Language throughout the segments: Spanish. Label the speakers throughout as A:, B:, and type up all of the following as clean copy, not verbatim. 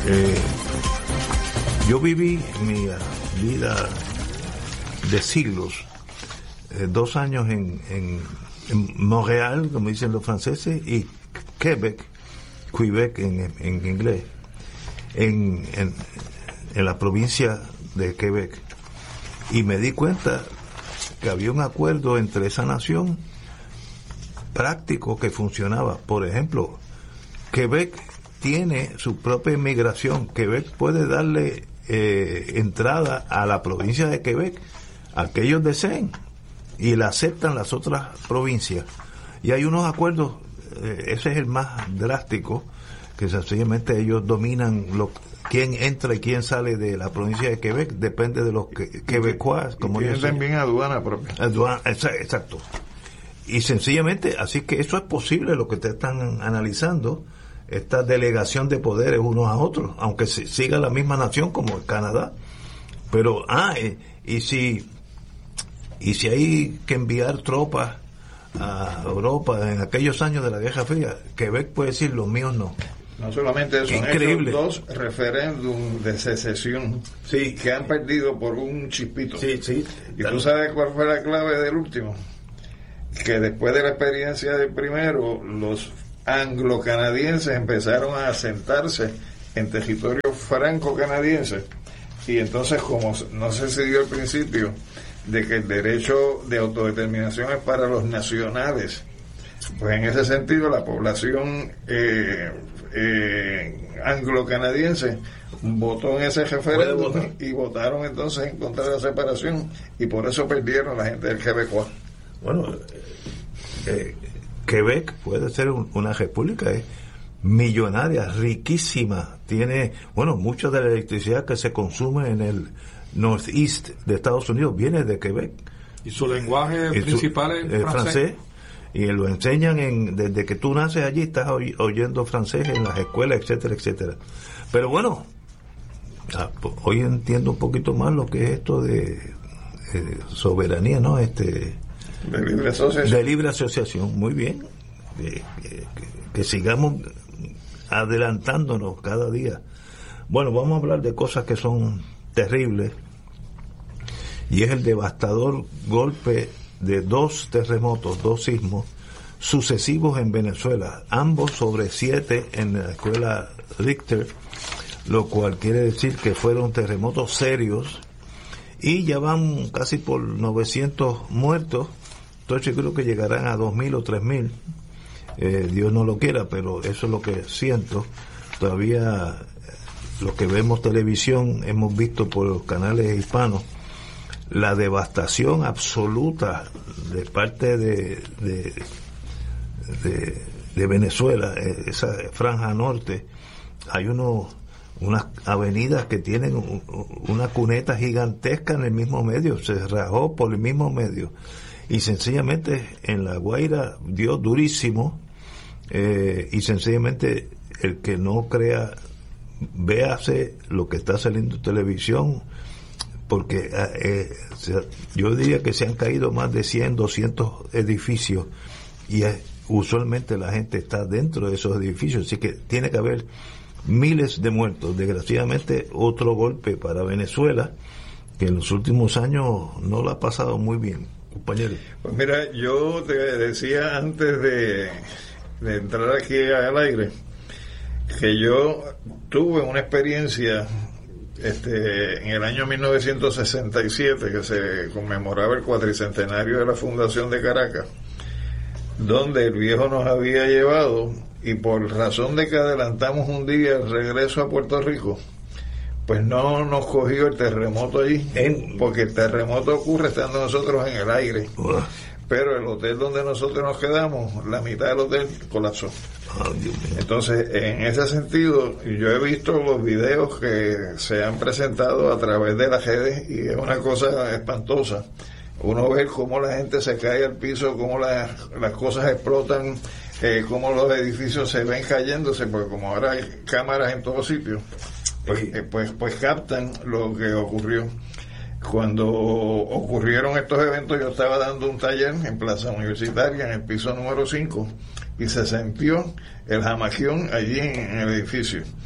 A: Yo viví mi vida de siglos, 2 años en Montreal, como dicen los franceses, y Quebec en inglés, en la provincia de Quebec. Y me di cuenta que había un acuerdo entre esa nación práctico que funcionaba. Por ejemplo, Quebec tiene su propia inmigración. Quebec puede darle entrada a la provincia de Quebec a que ellos deseen, y la aceptan las otras provincias. Y hay unos acuerdos, ese es el más drástico, que sencillamente ellos dominan quién entra y quién sale de la provincia de Quebec, depende de los quebecuas, como
B: ellos también aduana propia.
A: Exacto. Y sencillamente, así que eso es posible, lo que te están analizando, esta delegación de poderes unos a otros, aunque siga la misma nación como Canadá. Pero, y si hay que enviar tropas a Europa en aquellos años de la Guerra Fría, Quebec puede decir, los míos no.
B: No solamente eso,
A: increíble.
B: Han hecho 2 referéndums de secesión,
A: sí,
B: que han perdido por un chispito.
A: Sí.
B: ¿Y tú sabes cuál fue la clave del último? Que después de la experiencia del primero, los anglo-canadienses empezaron a asentarse en territorio franco-canadiense, y entonces, como no se dio al principio de que el derecho de autodeterminación es para los nacionales, pues en ese sentido la población anglo-canadiense votó en ese referéndum y votaron entonces en contra de la separación, y por eso perdieron la gente del Quebecois.
A: Bueno, Quebec puede ser una república millonaria, riquísima, tiene, mucha de la electricidad que se consume en el Northeast de Estados Unidos viene de Quebec.
C: Y su lenguaje principal es francés.
A: Y lo enseñan desde que tú naces allí, estás oyendo francés en las escuelas, etcétera, etcétera. Pero bueno, hoy entiendo un poquito más lo que es esto de soberanía, ¿no?
B: De libre asociación.
A: De libre asociación, muy bien. Que sigamos adelantándonos cada día. Bueno, vamos a hablar de cosas que son terribles, y es el devastador golpe de 2 terremotos, 2 sismos sucesivos en Venezuela, ambos sobre 7 en la escuela Richter, lo cual quiere decir que fueron terremotos serios, y ya van casi por 900 muertos. Entonces creo que llegarán a 2.000 o 3.000, Dios no lo quiera, pero eso es lo que siento. Todavía los que vemos televisión hemos visto por los canales hispanos la devastación absoluta de parte de Venezuela, esa franja norte. Hay unas avenidas que tienen una cuneta gigantesca en el mismo medio, se rajó por el mismo medio, y sencillamente en La Guaira dio durísimo, y sencillamente el que no crea, véase lo que está saliendo en televisión, porque yo diría que se han caído más de 100, 200 edificios, y usualmente la gente está dentro de esos edificios, así que tiene que haber miles de muertos. Desgraciadamente, otro golpe para Venezuela, que en los últimos años no lo ha pasado muy bien, compañero.
B: Pues mira, yo te decía antes de entrar aquí al aire que yo tuve una experiencia en el año 1967, que se conmemoraba el 450 de la fundación de Caracas, donde el viejo nos había llevado, y por razón de que adelantamos un día el regreso a Puerto Rico, pues no nos cogió el terremoto allí, porque el terremoto ocurre estando nosotros en el aire. Pero el hotel donde nosotros nos quedamos, la mitad del hotel colapsó. Entonces, en ese sentido, yo he visto los videos que se han presentado a través de las redes, y es una cosa espantosa. Uno ve cómo la gente se cae al piso, cómo las cosas explotan, cómo los edificios se ven cayéndose, porque como ahora hay cámaras en todos sitios, pues captan lo que ocurrió. Cuando ocurrieron estos eventos, yo estaba dando un taller en Plaza Universitaria, en el piso número 5, y se sintió el jamaquión allí en el edificio.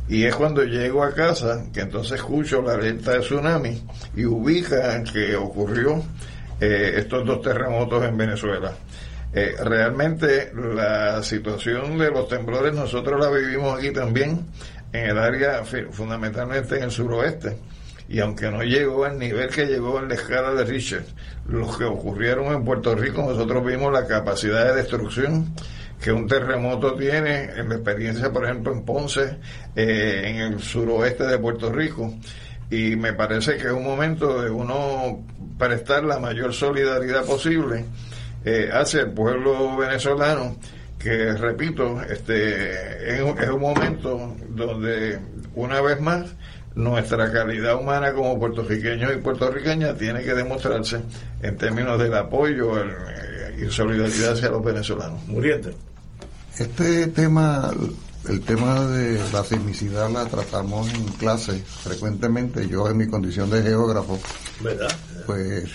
B: Y es cuando llego a casa que entonces escucho la alerta de tsunami y ubican que ocurrió estos 2 terremotos en Venezuela. Realmente la situación de los temblores nosotros la vivimos aquí también, en el área, fundamentalmente en el suroeste, y aunque no llegó al nivel que llegó en la escala de Richter, los que ocurrieron en Puerto Rico, nosotros vimos la capacidad de destrucción que un terremoto tiene, en la experiencia, por ejemplo, en Ponce, en el suroeste de Puerto Rico, y me parece que es un momento de uno prestar la mayor solidaridad posible hacia el pueblo venezolano, que repito, es un momento donde una vez más nuestra calidad humana como puertorriqueños y puertorriqueñas tiene que demostrarse en términos del apoyo y solidaridad hacia los venezolanos.
A: Muriente.
D: Este tema, el tema de la sismicidad, la tratamos en clase frecuentemente. Yo, en mi condición de geógrafo,
A: ¿verdad?
D: Pues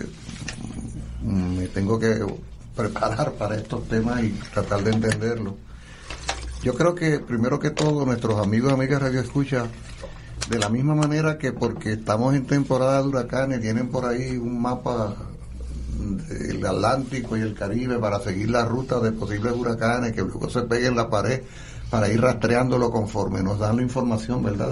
D: me tengo que preparar para estos temas y tratar de entenderlos. Yo creo que, primero que todo, nuestros amigos y amigas Radio Escucha, de la misma manera que porque estamos en temporada de huracanes, tienen por ahí un mapa del Atlántico y el Caribe para seguir la ruta de posibles huracanes que luego se peguen en la pared para ir rastreándolo conforme nos dan la información, ¿verdad?,